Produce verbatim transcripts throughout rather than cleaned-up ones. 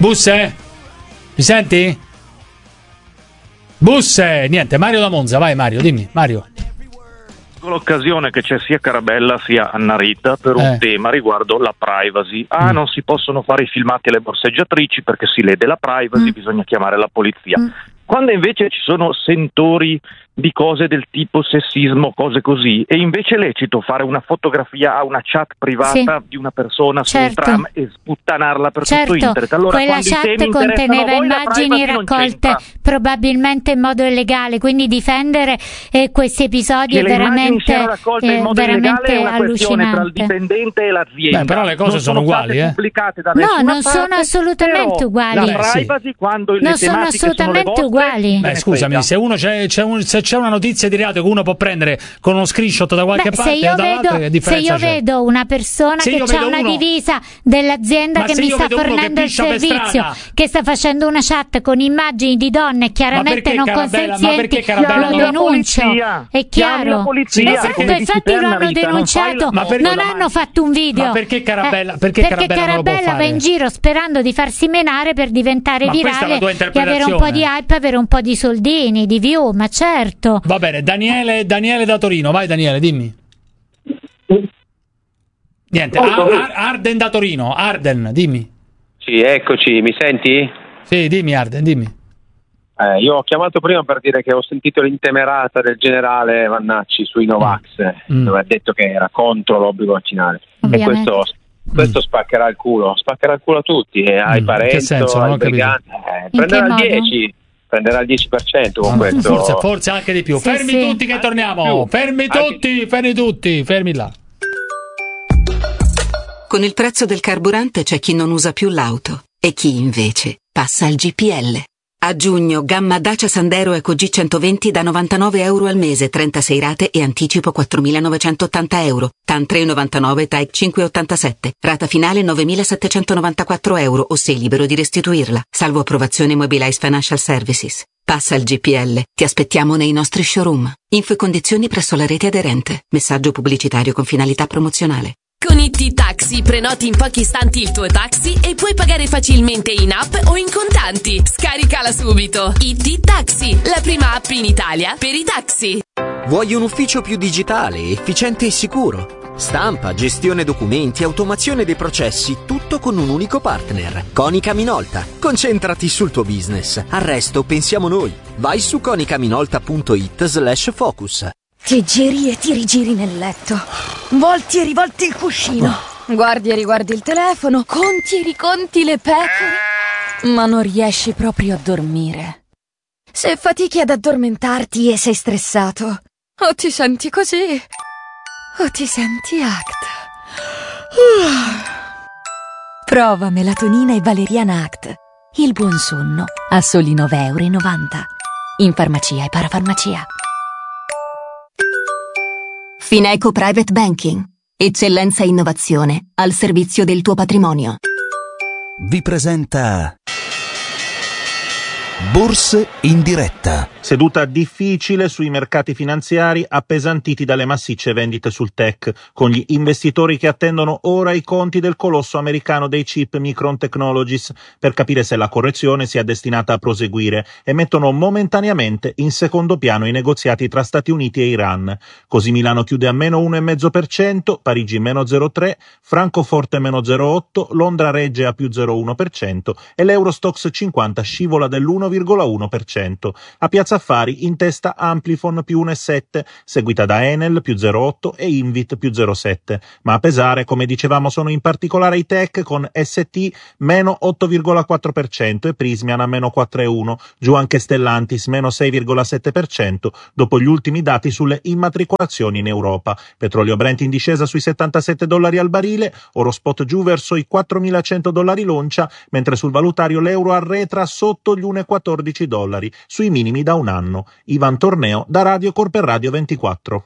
Busse? Mi senti? Busse! Niente, Mario da Monza, vai Mario, dimmi, Mario. L'occasione che c'è sia Carabella sia Anna Rita per un Eh. tema riguardo la privacy. Ah, Mm. non si possono fare i filmati alle borseggiatrici perché si lede la privacy, Mm. bisogna chiamare la polizia. Mm. Quando invece ci sono sentori di cose del tipo sessismo, cose così, e invece è lecito fare una fotografia a una chat privata Sì. di una persona su Certo. un tram e sputtanarla per Certo, tutto internet. Allora, quella quando i chat temi interessano conteneva a voi, la immagini privacy non raccolte c'entra. probabilmente in modo illegale, quindi difendere eh, questi episodi Che è le immagini veramente, siano raccolte in eh, modo illegale veramente è una questione tra il allucinante. dipendente e l'azienda. Beh, però le cose Non sono uguali, state eh. pubblicate da No, nessuna non sono parte, assolutamente però uguali. La Beh, sì. privacy, quando le Non sono tematiche sono le assolutamente vostre, uguali. Beh, ne scusami, frega. se uno c'è, c'è un- se c'è una notizia di reato che uno può prendere con uno screenshot da qualche Beh, parte se io, e dall'altra, che vedo, se differenza io c'è? vedo una persona Se che io ha vedo una uno- divisa dell'azienda Ma che se mi io sta vedo uno che fornendo il piscia per servizio, strada? che sta facendo una chat con immagini di donne Ma chiaramente perché non Carabella- ma consenzienti, perché Carabella lo non- denuncio. Polizia. È Chiami chiaro. la polizia, Esatto, come dici infatti te, lo hanno Annalisa, non fai denunciato, la- Ma per- non la- hanno fatto un video. Ma perché Carabella- Eh, perché Carabella non lo può Carabella va fare? in giro sperando di farsi menare per diventare Ma questa è virale la tua e avere un po' interpretazione. di hype, avere un po' di soldini, di view, ma certo. Va bene, Daniele, Daniele da Torino, vai Daniele, dimmi. Niente, Ar- Ar- Arden da Torino, Arden, dimmi. Sì, eccoci, mi senti? Sì, dimmi Arden, dimmi. Eh, io ho chiamato prima per dire che ho sentito l'intemerata del generale Vannacci sui Novax, Mm. dove ha detto che era contro l'obbligo vaccinale. Ovviamente. E questo, questo spaccherà il culo, spaccherà il culo a tutti, eh, ai Mm, parenti, che senso? Non ho ai capito. briganti. Eh, In prenderà che il modo? dieci, prenderà il dieci per cento con Ah, questo. forse, forse anche di più. Sì, fermi sì. tutti che torniamo. più. Fermi Anche- tutti, fermi tutti, fermi là. Con il prezzo del carburante c'è chi non usa più l'auto e chi invece passa al G P L. A giugno gamma Dacia Sandero Eco G centoventi da novantanove euro al mese, trentasei rate e anticipo quattromilanovecentottanta euro. T A N tre virgola novantanove, T A E cinque virgola ottantasette. Rata finale novemilasettecentonovantaquattro euro o sei libero di restituirla. Salvo approvazione Mobilize Financial Services. Passa al G P L. Ti aspettiamo nei nostri showroom. Info e condizioni presso la rete aderente. Messaggio pubblicitario con finalità promozionale. Con i T-Taxi prenoti in pochi istanti il tuo taxi e puoi pagare facilmente in app o in contanti. Scaricala subito. I T-Taxi, la prima app in Italia per i taxi. Vuoi un ufficio più digitale, efficiente e sicuro? Stampa, gestione documenti, automazione dei processi, tutto con un unico partner. Konica Minolta. Concentrati sul tuo business. Al resto pensiamo noi. Vai su konicaminolta.it slash focus. Ti giri e ti rigiri nel letto. Volti e rivolti il cuscino. Guardi e riguardi il telefono. Conti e riconti le pecore. Ma non riesci proprio a dormire. Se fatichi ad addormentarti e sei stressato, o ti senti così, o ti senti Act. Prova melatonina e valeriana Act. Il buon sonno a soli nove virgola novanta euro. In farmacia e parafarmacia. Fineco Private Banking. Eccellenza e innovazione al servizio del tuo patrimonio. Vi presenta Borse in diretta. Seduta difficile sui mercati finanziari appesantiti dalle massicce vendite sul tech, con gli investitori che attendono ora i conti del colosso americano dei chip Micron Technologies per capire se la correzione sia destinata a proseguire e mettono momentaneamente in secondo piano i negoziati tra Stati Uniti e Iran. Così Milano chiude a meno uno virgola cinque per cento, Parigi meno zero virgola tre, Francoforte meno zero virgola otto, Londra regge a più zero virgola uno per cento e l'Eurostoxx cinquanta scivola dell'uno virgola uno per cento. A Piazza Affari in testa Amplifon più uno virgola sette, seguita da Enel più zero virgola otto e Invit più zero virgola sette. Ma a pesare, come dicevamo, sono in particolare i tech con S T meno otto virgola quattro per cento e Prismian a meno quattro virgola uno, giù anche Stellantis meno sei virgola sette per cento dopo gli ultimi dati sulle immatricolazioni in Europa. Petrolio Brent in discesa sui settantasette dollari al barile, oro spot giù verso i quattromilacento dollari l'oncia, mentre sul valutario l'euro arretra sotto gli uno virgola quattordici dollari, sui minimi da un anno. Ivan Torneo da Radio Corper Radio ventiquattro.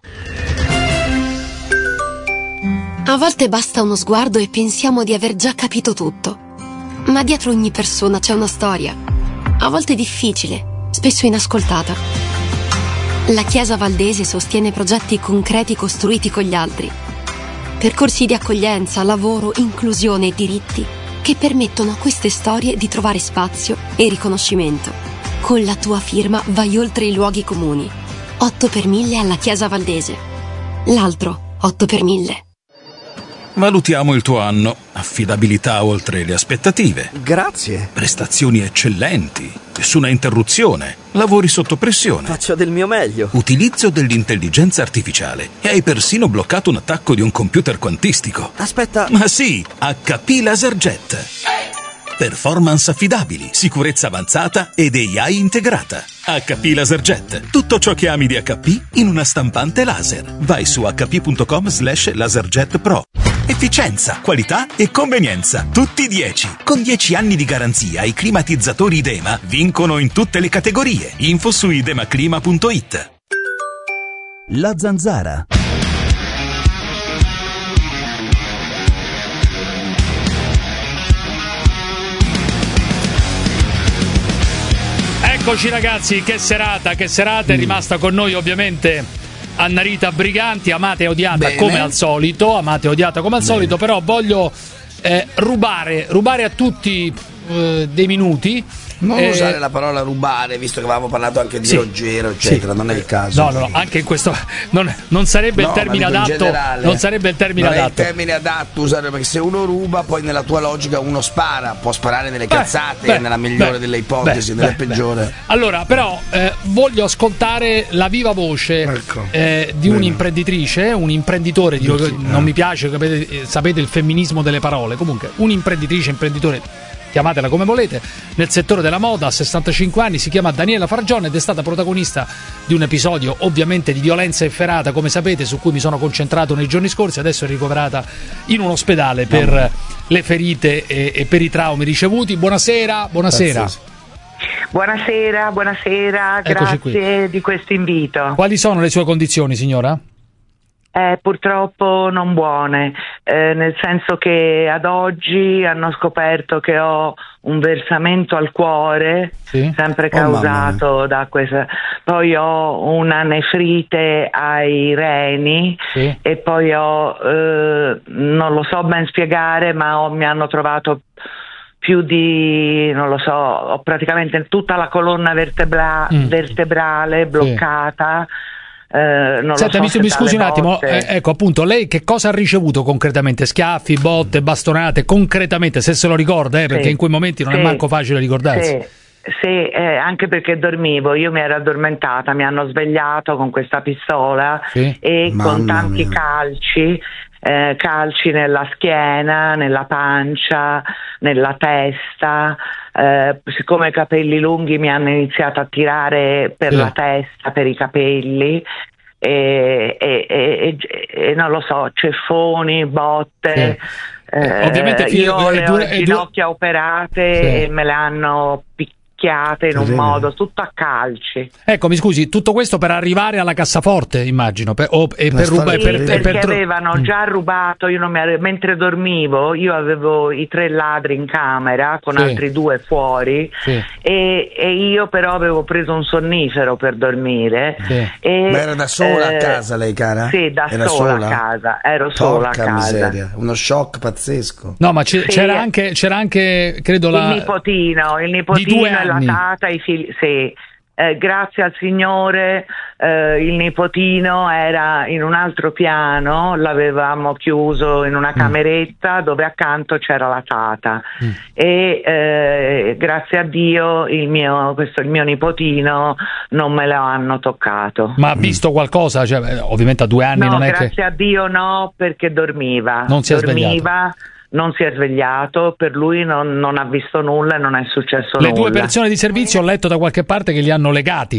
A volte basta uno sguardo e pensiamo di aver già capito tutto. Ma dietro ogni persona c'è una storia. A volte difficile, spesso inascoltata. La Chiesa Valdese sostiene progetti concreti costruiti con gli altri. Percorsi di accoglienza, lavoro, inclusione e diritti che permettono a queste storie di trovare spazio e riconoscimento. Con la tua firma vai oltre i luoghi comuni. otto per mille alla Chiesa Valdese. L'altro otto per mille. Valutiamo il tuo anno. Affidabilità oltre le aspettative. Grazie. Prestazioni eccellenti. Nessuna interruzione. Lavori sotto pressione. Faccio del mio meglio. Utilizzo dell'intelligenza artificiale. E hai persino bloccato un attacco di un computer quantistico. Aspetta. Ma sì, acca pi LaserJet. Performance affidabili, sicurezza avanzata ed A I integrata. acca pi LaserJet. Tutto ciò che ami di acca pi in una stampante laser. Vai su acca pi punto com slash laserjet pro. Efficienza, qualità e convenienza. Tutti dieci. Con dieci anni di garanzia, i climatizzatori Idema vincono in tutte le categorie. Info su idemaclima punto it. La Zanzara. Eccoci ragazzi, che serata, che serata, è rimasta con noi ovviamente Annarita Briganti, amata e odiata Bene. come al solito, amata e odiata come al Bene. solito, però voglio eh, rubare, rubare a tutti eh, dei minuti. Non eh, usare la parola rubare, visto che avevamo parlato anche di sì, Ruggero, eccetera, sì. non è il caso. No, no, no, anche in questo non, non sarebbe no, il termine adatto. Generale, non sarebbe il termine non adatto. È il termine adatto usare, perché se uno ruba, poi nella tua logica uno spara, può sparare nelle cazzate, beh, nella migliore beh, delle ipotesi, beh, nella beh, peggiore. Beh. Allora, però eh, voglio ascoltare la viva voce ecco. eh, di Bene. un'imprenditrice, un imprenditore, di, sì, non eh. mi piace, sapete, sapete il femminismo delle parole, comunque un'imprenditrice, imprenditore, chiamatela come volete, nel settore della moda, a sessantacinque anni, si chiama Daniela Fargione ed è stata protagonista di un episodio ovviamente di violenza efferata, come sapete, su cui mi sono concentrato nei giorni scorsi. Adesso è ricoverata in un ospedale per no. le ferite e, e per i traumi ricevuti. Buonasera, buonasera. Pazzesco. Buonasera, buonasera, Eccoci grazie qui. di questo invito. Quali sono le sue condizioni, signora? Eh, purtroppo non buone, eh, nel senso che ad oggi hanno scoperto che ho un versamento al cuore, sì? sempre causato oh, da questa, poi ho una nefrite ai reni sì? e poi ho, eh, non lo so ben spiegare, ma ho, mi hanno trovato più di, non lo so, ho praticamente tutta la colonna vertebra- mm. vertebrale bloccata. Sì. Eh, non Senta, lo so, mi scusi un attimo, eh, ecco appunto, lei che cosa ha ricevuto concretamente? Schiaffi, botte, bastonate, concretamente, se se lo ricorda, eh, perché sì, in quei momenti non sì, è manco facile ricordarsi. Sì, sì eh, anche perché dormivo, io mi ero addormentata, mi hanno svegliato con questa pistola sì. e Mamma con tanti mia. calci, eh, calci nella schiena, nella pancia, nella testa. Eh, siccome i capelli lunghi mi hanno iniziato a tirare per sì. la testa, per i capelli e, e, e, e, e non lo so, ceffoni, botte. Sì. Eh, Ovviamente io ho le dura, ginocchia dura... operate sì. e me le hanno picchiate in un modo tutto a calci. Ecco, mi scusi, tutto questo per arrivare alla cassaforte, immagino, per, o, e per rubare, sì, per, perché per tro- avevano già rubato. Io non mi ave- mentre dormivo io avevo i tre ladri in camera con sì. altri due fuori sì. e, e io però avevo preso un sonnifero per dormire sì. e, ma era da sola eh, a casa lei, cara? Sì, da era sola, sola a casa, ero Porca sola a casa. miseria, uno shock pazzesco. No, ma c- sì. c'era anche c'era anche credo la il nipotino, il nipotino e la tata, i figli, sì. Eh, grazie al Signore eh, il nipotino era in un altro piano, l'avevamo chiuso in una cameretta mm. dove accanto c'era la tata mm. e eh, grazie a Dio il mio, questo, il mio nipotino non me lo hanno toccato. Ma ha visto qualcosa? Cioè, ovviamente a due anni no, non è grazie che... a Dio no, perché dormiva. Non si è dormiva, svegliato. Non si è svegliato, per lui non, non ha visto nulla e non è successo Le nulla. Le due persone di servizio ho letto da qualche parte che li hanno legati.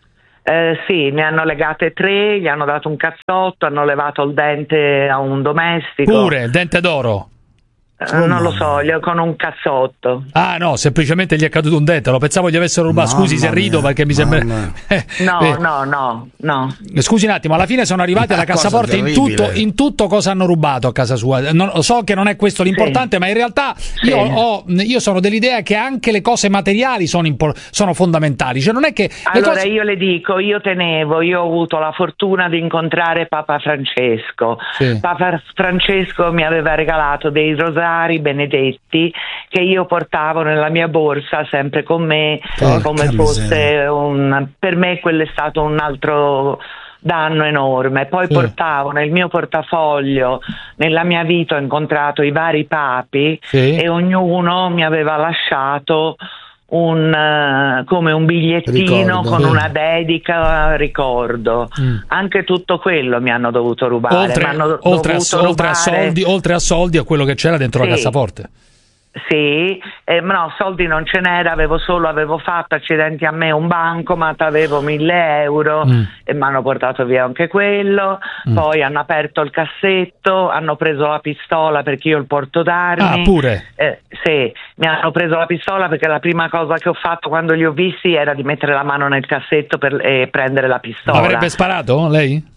Eh, sì, ne hanno legate tre, gli hanno dato un cazzotto, hanno levato il dente a un domestico. Pure, il dente d'oro? Eh, non lo so, con un cazzotto. Ah no, semplicemente gli è caduto un dente, lo pensavo gli avessero rubato. Scusi se rido perché mi sembra... no, no, no, no. Scusi un attimo, alla fine sono arrivati alla cassaforte, in tutto, in tutto cosa hanno rubato a casa sua? Non, so che non è questo l'importante, sì. ma in realtà io, sì. ho, io sono dell'idea che anche le cose materiali sono, impor- sono fondamentali, cioè non è che... Allora cose... io le dico, io tenevo, io ho avuto la fortuna di incontrare Papa Francesco. Sì. Papa Francesco mi aveva regalato dei rosari esemplari benedetti che io portavo nella mia borsa sempre con me, Porca come fosse miseria. un, per me quello è stato un altro danno enorme. Poi Sì. portavo nel mio portafoglio, nella mia vita ho incontrato i vari papi, Sì. e ognuno mi aveva lasciato un eh, come un bigliettino Ricordo. con Sì. una dedica ricordo. Mm. Anche tutto quello mi hanno dovuto rubare. Oltre, M'hanno oltre, a, dovuto oltre a rubare- soldi, oltre a soldi a quello che c'era dentro la Sì. cassaforte. Sì, eh, no, soldi non ce n'era, avevo solo, avevo fatto accidenti a me un bancomat, avevo mille euro Mm. e mi hanno portato via anche quello, Mm. poi hanno aperto il cassetto, hanno preso la pistola perché io il porto d'armi. Ah, pure? Eh, sì, mi hanno preso la pistola perché la prima cosa che ho fatto quando li ho visti era di mettere la mano nel cassetto per, e prendere la pistola. Avrebbe sparato lei?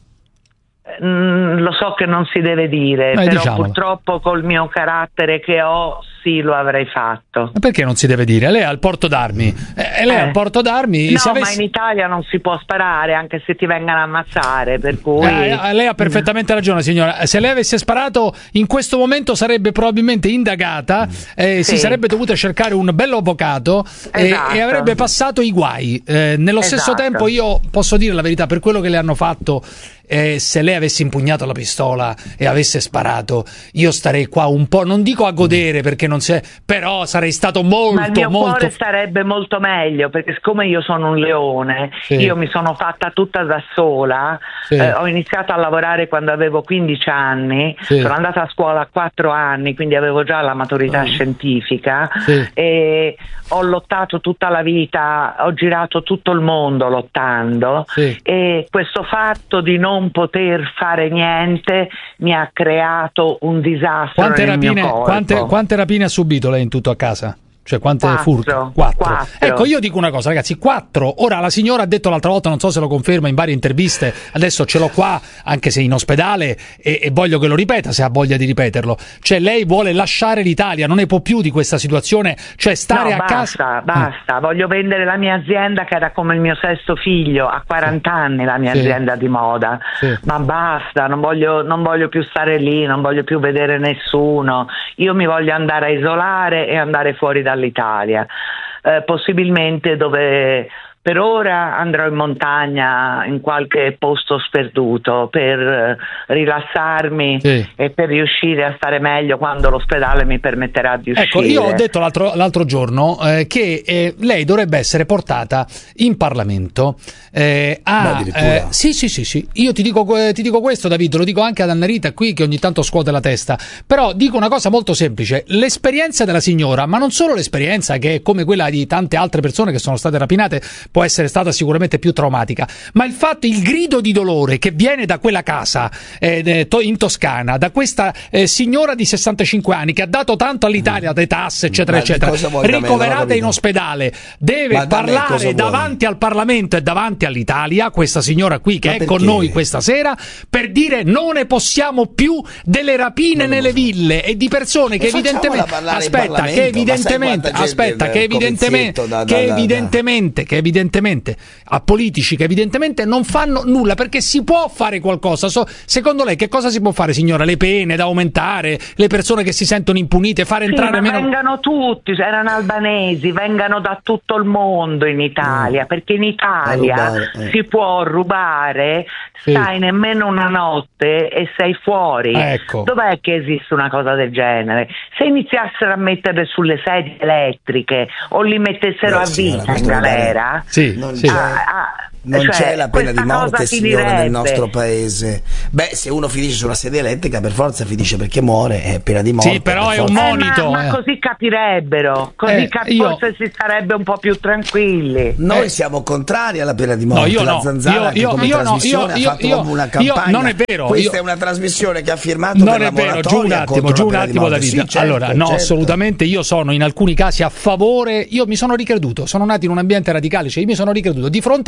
Mm, lo so che non si deve dire, Eh, però diciamolo. purtroppo col mio carattere che ho, sì, lo avrei fatto. Ma perché non si deve dire? Lei ha il porto d'armi. Eh, lei ha il porto d'armi. No, se ma avessi- in Italia non si può sparare anche se ti vengano a ammazzare, per cui... Eh, eh, lei ha perfettamente ragione, signora. Se lei avesse sparato in questo momento sarebbe probabilmente indagata, eh, si Sì. sarebbe dovuta cercare un bello avvocato e- Esatto. e, avrebbe passato i guai. Eh, nello stesso Esatto. tempo io posso dire la verità, per quello che le hanno fatto, eh, se lei avesse impugnato la pistola e avesse sparato, io starei qua un po', non dico a godere perché non c'è, però sarei stato molto, Ma il mio molto... cuore starebbe molto meglio, perché siccome io sono un leone, Sì. io mi sono fatta tutta da sola, Sì. eh, ho iniziato a lavorare quando avevo quindici anni, Sì. sono andata a scuola a quattro anni, quindi avevo già la maturità scientifica, Sì. e ho lottato tutta la vita, ho girato tutto il mondo lottando, Sì. e questo fatto di non poter fare niente mi ha creato un disastro Quante nel rapine, mio corpo. quante, quante rapine ha subito lei in tutto a casa? Cioè quante Quattro. furti? Quattro. Quattro. Ecco, io dico una cosa, ragazzi, quattro. Ora la signora ha detto l'altra volta, non so se lo conferma in varie interviste, adesso ce l'ho qua, anche se in ospedale, e, e voglio che lo ripeta se ha voglia di ripeterlo. Cioè lei vuole lasciare l'Italia, non ne può più di questa situazione, cioè stare No, a basta, casa. basta, voglio vendere la mia azienda che era come il mio sesto figlio, a quaranta anni la mia Sì. azienda di moda, Sì. ma basta, non voglio, non voglio più stare lì, non voglio più vedere nessuno, io mi voglio andare a isolare e andare fuori dall'Italia, eh, possibilmente dove... Per ora andrò in montagna, in qualche posto sperduto, per eh, rilassarmi Sì. e per riuscire a stare meglio quando l'ospedale mi permetterà di uscire. Ecco, io ho detto l'altro, l'altro giorno eh, che eh, lei dovrebbe essere portata in Parlamento eh, a... Beh, addirittura. eh, sì, sì, sì, sì. Io ti dico, eh, ti dico questo, David, lo dico anche ad Anna Rita qui che ogni tanto scuote la testa, però dico una cosa molto semplice. L'esperienza della signora, ma non solo l'esperienza che è come quella di tante altre persone che sono state rapinate, può essere stata sicuramente più traumatica, ma il fatto, il grido di dolore che viene da quella casa eh, in Toscana, da questa eh, signora di sessantacinque anni che ha dato tanto all'Italia, le tasse eccetera Ma di eccetera, cosa vuoi da me? Non ho ricoverata in capito. ospedale, deve Ma da me cosa parlare vuoi? davanti al Parlamento e davanti all'Italia, questa signora qui che Ma è perché? con noi questa sera, per dire non ne possiamo più delle rapine nelle ville e di persone che E facciamola evidentemente parlare in aspetta, Parlamento, che ma sai evidentemente quanta gente aspetta, nel che evidentemente comizietto da- da- che da- da- evidentemente che evidentemente a politici che evidentemente non fanno nulla, perché si può fare qualcosa. So, secondo lei che cosa si può fare, signora? Le pene da aumentare, le persone che si sentono impunite, fare Sì, entrare ma meno... vengano tutti, erano albanesi, vengano da tutto il mondo in Italia, perché in Italia A rubare, eh. si può rubare, Sì. stai nemmeno una notte e sei fuori. Ecco. Dov'è che esiste una cosa del genere? Se iniziassero a metterle sulle sedie elettriche o li mettessero Beh, a signora, vita in questo magari- galera, Sì, Non sì. c'è. ah, ah, Non cioè, c'è la pena di questa morte, cosa signora, nel finirebbe. nostro paese. Beh, se uno finisce su una sedia elettrica, per forza finisce perché muore, è pena di morte. Sì, però per è un forza. Eh, monito. ma, ma eh. così capirebbero, così Eh, cap- io- forse si starebbe un po' più tranquilli. Noi Eh. siamo contrari alla pena di morte. No, io la no. Zanzara Io- anche io- come io no, trasmissione io- ha fatto io- proprio una io- campagna. non è vero, Questa io- è una trasmissione che ha firmato Non per è la vero, moratoria giù un attimo, contro giù la un pena di attimo morte. David. Sì, certo, allora, no, certo. assolutamente, io sono in alcuni casi a favore, io mi sono ricreduto, sono nato in un ambiente radicale, cioè io mi sono ricreduto di fronte a fatti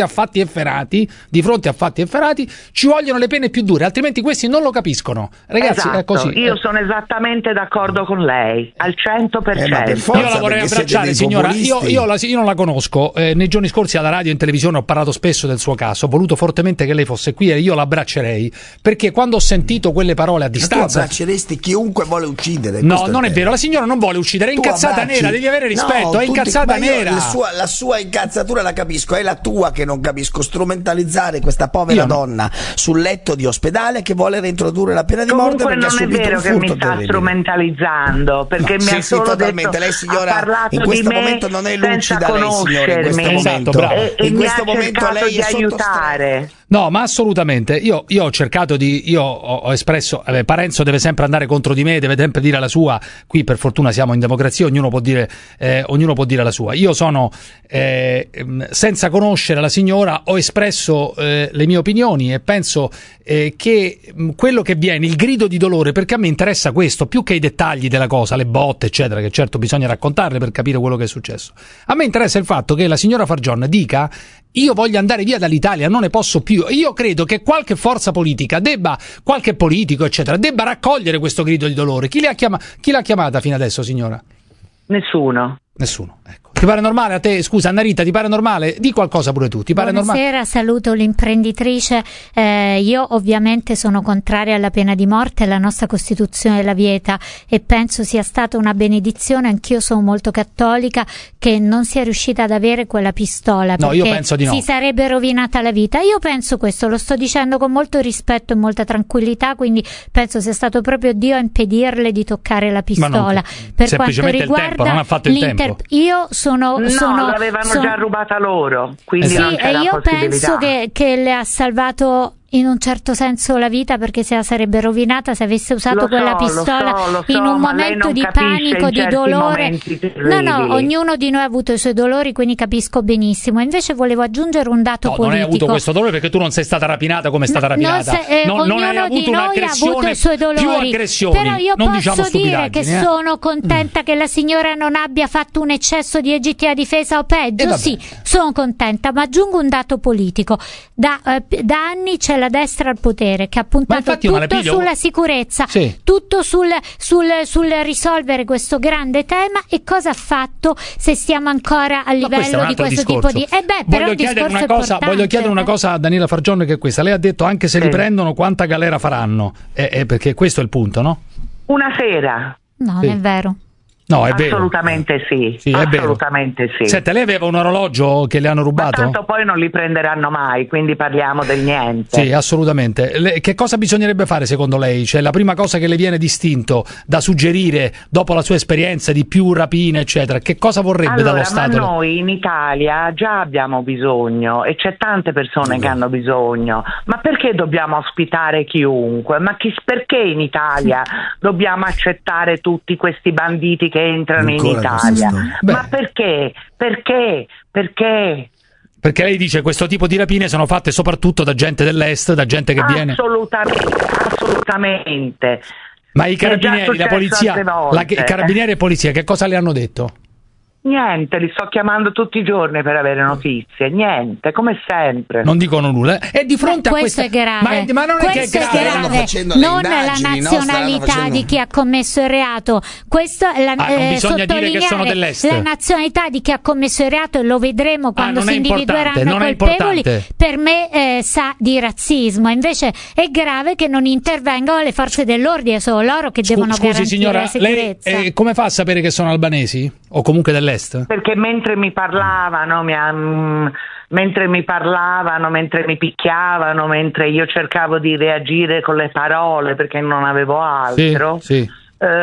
efferati, di fronte a fatti efferati, ci vogliono le pene più dure, altrimenti questi non lo capiscono. Ragazzi, esatto, è così. Io sono esattamente d'accordo con lei, al cento per cento. Eh, per forza, io la vorrei abbracciare, signora. Io, io, la, io non la conosco. Eh, nei giorni scorsi alla radio e in televisione ho parlato spesso del suo caso. Ho voluto fortemente che lei fosse qui e io l'abbraccerei. Perché quando ho sentito quelle parole a distanza. Ma tu abbracceresti chiunque vuole uccidere. No, non è vero. La signora non vuole uccidere. È incazzata abbracci. nera. Devi avere rispetto. No, è incazzata tutti, nera. La sua, la sua incazzatura la capisco. È la tua che non capisco. Strumentalizzare questa povera io donna no. sul letto di ospedale che vuole reintrodurre la pena di Comunque morte perché ha subito un furto non è vero che mi sta terribile. strumentalizzando, perché no, mi sì, ha sì, solo totalmente. detto, Lei signora ha parlato in questo di me momento non è lucida, lei signora, in questo Esatto, momento. e, e in mi questo ha momento cercato lei di è sotto aiutare. No, ma assolutamente. Io, io ho cercato di. Io ho, ho espresso. Eh, Parenzo deve sempre andare contro di me, deve sempre dire la sua. Qui, per fortuna, siamo in democrazia, ognuno può dire, eh, ognuno può dire la sua. Io sono, eh, senza conoscere la signora, ho espresso eh, le mie opinioni e penso eh, che quello che viene, il grido di dolore, perché a me interessa questo, più che i dettagli della cosa, le botte, eccetera, che certo bisogna raccontarle per capire quello che è successo. A me interessa il fatto che la signora Farjon dica: io voglio andare via dall'Italia, non ne posso più. Io credo che qualche forza politica debba, qualche politico, eccetera, debba raccogliere questo grido di dolore. Chi, le ha chiama- chi l'ha chiamata fino adesso, signora? Nessuno. Nessuno, ecco. Ti pare normale a te? Scusa, Annarita, ti pare normale? Di qualcosa pure tu, ti pare normale? Buonasera, saluto l'imprenditrice. Eh, io ovviamente sono contraria alla pena di morte, la nostra Costituzione la vieta e penso sia stata una benedizione, anch'io sono molto cattolica, che non sia riuscita ad avere quella pistola, no, perché io penso di no. si sarebbe rovinata la vita. Io penso questo, lo sto dicendo con molto rispetto e molta tranquillità, quindi penso sia stato proprio Dio a impedirle di toccare la pistola. Non, per semplicemente quanto riguarda il tempo, non ha fatto il tempo. Io sono, no, sono l'avevano sono... già rubata loro, quindi sì, non c'era e io possibilità. penso che, che le ha salvato in un certo senso la vita, perché se la sarebbe rovinata se avesse usato Lo quella so, pistola lo so, lo so, in un ma lei momento non di capisce panico, in di certi dolore. momenti No, no, terribili. ognuno di noi ha avuto i suoi dolori, quindi capisco benissimo. Invece volevo aggiungere un dato no, politico. non hai avuto questo dolore perché tu non sei stata rapinata come è stata No, rapinata. non se- eh, non, non hai ognuno avuto di noi ha avuto un'aggressione, i suoi dolori, più aggressioni. però io non posso diciamo dire che stupidaggini, eh. sono contenta mm. che la signora non abbia fatto un eccesso di legittima difesa o peggio. Eh, sì, sono contenta, ma aggiungo un dato politico. Da, eh, da anni c'è la destra al potere che ha puntato tutto sulla sicurezza, sì. tutto sul, sul, sul risolvere questo grande tema. E cosa ha fatto se stiamo ancora a livello di questo discorso. tipo di eh beh, però voglio, chiedere una cosa, voglio chiedere una cosa a Daniela Farjon, che è questa. Lei ha detto anche se sì. li prendono quanta galera faranno, eh, eh, perché questo è il punto, no? Una sera. No, sì. non è vero. No, è assolutamente vero. sì, sì assolutamente vero. sì. Senta, lei aveva un orologio che le hanno rubato? Ma tanto poi non li prenderanno mai, quindi parliamo del niente. Sì, assolutamente. Le, che cosa bisognerebbe fare secondo lei? Cioè, la prima cosa che le viene distinto da suggerire dopo la sua esperienza di più rapine, eccetera, che cosa vorrebbe allora, dallo Stato? Ma noi in Italia già abbiamo bisogno e c'è tante persone sì. che hanno bisogno. Ma perché dobbiamo ospitare chiunque? Ma chi, perché in Italia dobbiamo accettare tutti questi banditi che entrano Ancora in Italia? Ma perché? Perché? Perché? Perché lei dice questo tipo di rapine sono fatte soprattutto da gente dell'est, da gente che assolutamente, viene... Assolutamente. Ma i carabinieri, la polizia, la, i carabinieri e polizia che cosa le hanno detto? Niente, li sto chiamando tutti i giorni per avere notizie, niente, come sempre. Non dicono nulla. E di fronte Beh, a questo questa... è grave. Ma, ma non questo è che è grave, grave. non indagini, la nazionalità no? facendo... di chi ha commesso il reato. Questo è la, ah, non eh, bisogna dire che sono dell'est. La nazionalità di chi ha commesso il reato, e lo vedremo quando ah, si individueranno colpevoli, per me eh, sa di razzismo. Invece è grave che non intervengano le forze dell'ordine, sono loro che Scu- devono scusi, garantire signora, la sicurezza. Lei eh, come fa a sapere che sono albanesi? O comunque dell'est? Perché mentre mi parlavano, mi, um, mentre mi parlavano, mentre mi picchiavano, mentre io cercavo di reagire con le parole perché non avevo altro, sì, sì.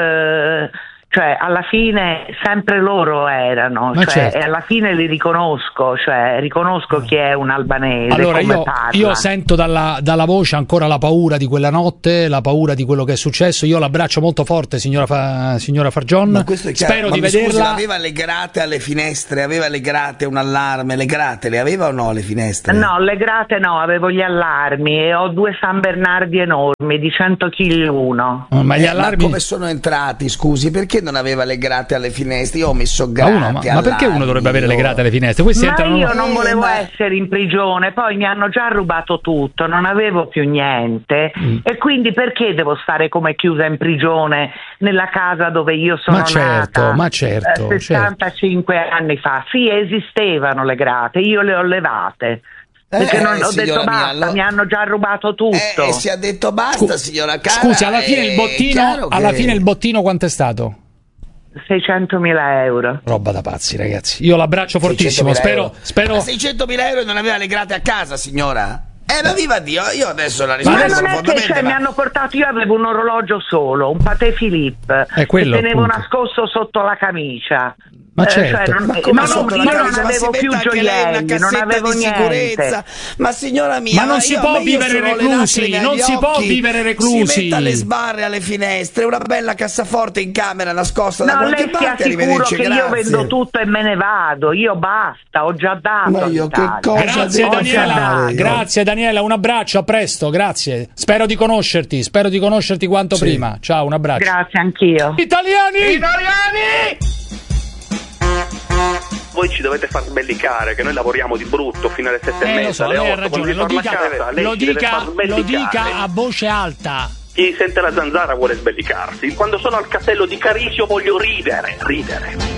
Eh, cioè alla fine sempre loro erano, cioè, certo. e alla fine li riconosco, cioè riconosco chi è un albanese. Allora come io, parla. io sento dalla, dalla voce ancora la paura di quella notte, la paura di quello che è successo. Io l'abbraccio molto forte, signora, Fa, signora Farjon. Ma questo è chiaro. Spero Ma di mi vederla. Scusi, aveva le grate alle finestre, aveva le grate, un allarme, le grate le aveva o no le finestre? No, le grate no, avevo gli allarmi e ho due San Bernardi enormi di cento chili l'uno. Oh, ma gli eh, allarmi ma come sono entrati, scusi? Perché perché non aveva le grate alle finestre? Io ho messo grate. Ma, uno, ma, ma perché uno dovrebbe avere le grate alle finestre? Questi ma entrano... io non volevo eh, ma... essere in prigione, poi mi hanno già rubato tutto, non avevo più niente mm. e quindi perché devo stare come chiusa in prigione nella casa dove io sono ma certo, nata? Ma certo, eh, sessantacinque certo. anni fa. Sì, esistevano le grate, io le ho levate. Perché eh, non ho detto basta, mia, lo... mi hanno già rubato tutto. Eh, si è detto basta, Scu- signora cara. Scusi, alla fine il bottino, alla che... fine il bottino quanto è stato? seicentomila euro. Roba da pazzi, ragazzi. Io l'abbraccio fortissimo, spero, spero... Ma seicentomila euro e non aveva le grate a casa, signora? Eh, ma viva Dio, io adesso la risposta. Ma non è che cioè, ma... mi hanno portato, io avevo un orologio solo, un Patek Philippe, è quello, che tenevo appunto. nascosto sotto la camicia. Ma certo. Eh, cioè, non, ma come ma non, sotto la io camicia? non avevo più gioielli, non avevo niente. Ma signora mia, ma non ma si io, può io vivere reclusi, non si può vivere reclusi. Si metta le sbarre alle finestre, una bella cassaforte in camera nascosta no, da qualche parte. No, lei stia sicuro che grazie. Io vendo tutto e me ne vado, io basta, ho già dato. Ma io che cosa grazie Daniela, grazie Daniela, un abbraccio, a presto, grazie. Spero di conoscerti, spero di conoscerti quanto sì. prima. Ciao, un abbraccio. Grazie anch'io. Italiani! Italiani! Voi ci dovete far sbellicare che noi lavoriamo di brutto fino alle sette eh, e mezza, so, alle otto. Ragione, lo dica, casa, lo, dica, lo dica a voce alta. Chi sente la zanzara vuole sbellicarsi. Quando sono al castello di Carisio voglio ridere, ridere.